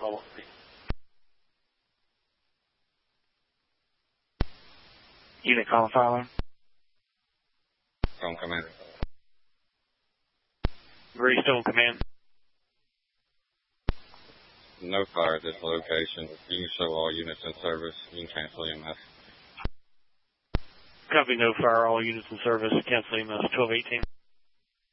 mobile. Unit calling fire alarm. Phone command. Greystone command. No fire at this location. You can show all units in service. You can cancel EMS. Copy, no fire, all units in service. Cancel EMS 1218.